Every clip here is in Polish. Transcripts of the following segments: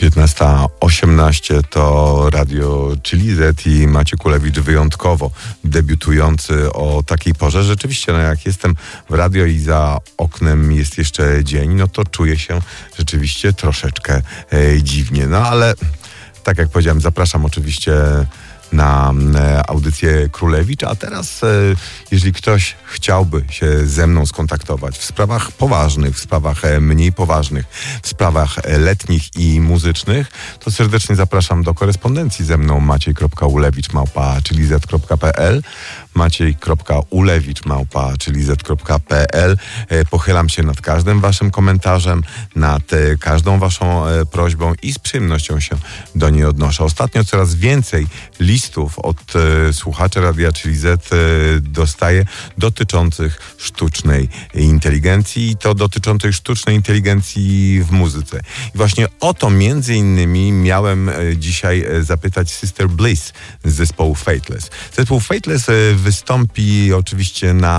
15:18 to Radio Chilizet i Maciek Kulewicz wyjątkowo debiutujący o takiej porze. Rzeczywiście, jak jestem w radio i za oknem jest jeszcze dzień, no to czuję się rzeczywiście troszeczkę dziwnie. No ale tak jak powiedziałem, zapraszam oczywiście na audycję Królewicz, a teraz jeżeli ktoś chciałby się ze mną skontaktować w sprawach poważnych, w sprawach mniej poważnych, w sprawach letnich i muzycznych, to serdecznie zapraszam do korespondencji ze mną maciej.ulewicz@chilizet.pl maciej.ulewicz@chilizet.pl. Pochylam się nad każdym waszym komentarzem, nad każdą waszą prośbą i z przyjemnością się do niej odnoszę. Ostatnio coraz więcej listów od słuchaczy Radia Chilizet dostaję dotyczących sztucznej inteligencji i to dotyczących sztucznej inteligencji w muzyce. I właśnie o to między innymi miałem dzisiaj zapytać Sister Bliss z zespołu Fateless. Zespół Fateless wystąpi oczywiście na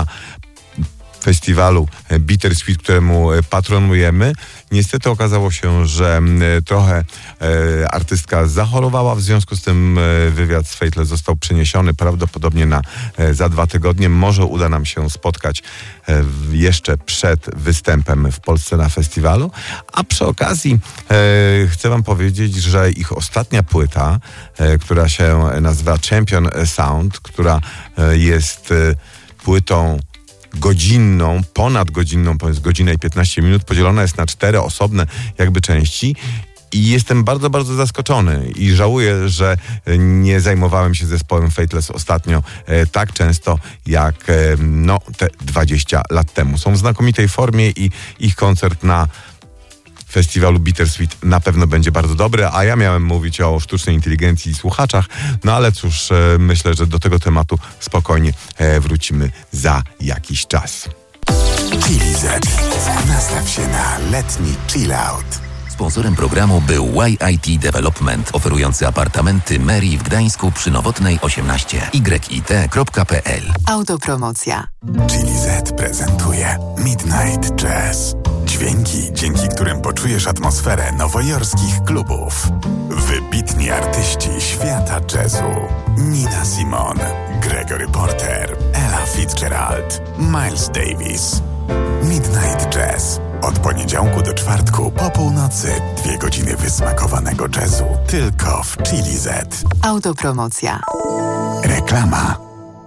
festiwalu Bittersweet, któremu patronujemy. Niestety okazało się, że trochę artystka zachorowała, w związku z tym wywiad z Fateless został przeniesiony prawdopodobnie na za 2 tygodnie. Może uda nam się spotkać jeszcze przed występem w Polsce na festiwalu. A przy okazji chcę wam powiedzieć, że ich ostatnia płyta, która się nazywa Champion Sound, która jest płytą godzinną, ponadgodzinną, powiedz godzinę i 15 minut, podzielona jest na 4 osobne jakby części. I jestem bardzo, bardzo zaskoczony i żałuję, że nie zajmowałem się zespołem Fateless ostatnio tak często jak te 20 lat temu. Są w znakomitej formie i ich koncert na festiwalu Bittersweet na pewno będzie bardzo dobry, a ja miałem mówić o sztucznej inteligencji i słuchaczach, no ale cóż, myślę, że do tego tematu spokojnie wrócimy za jakiś czas. Chilizet. Nastaw się na letni chill out. Sponsorem programu był YIT Development, oferujący apartamenty Mary w Gdańsku przy Nowotnej 18 yit.pl. Autopromocja. Chilizet prezentuje Midnight Jazz. Dźwięki, dzięki którym poczujesz atmosferę nowojorskich klubów. Wybitni artyści świata jazzu. Nina Simone, Gregory Porter, Ella Fitzgerald, Miles Davis. Midnight Jazz. Od poniedziałku do czwartku po północy 2 godziny wysmakowanego jazzu. Tylko w Chilizet. Autopromocja. Reklama.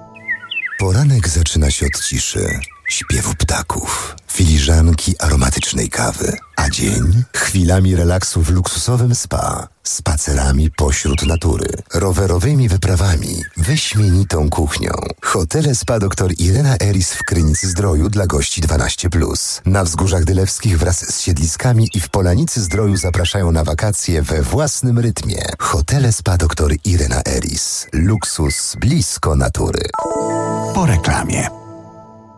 Poranek zaczyna się od ciszy, śpiewu ptaków, filiżanki aromatycznej kawy, a dzień chwilami relaksu w luksusowym spa, spacerami pośród natury, rowerowymi wyprawami, wyśmienitą kuchnią. Hotele Spa dr Irena Eris w Krynicy-Zdroju dla gości 12+. Na Wzgórzach Dylewskich wraz z siedliskami i w Polanicy-Zdroju zapraszają na wakacje we własnym rytmie. Hotele Spa dr Irena Eris. Luksus blisko natury. Po reklamie.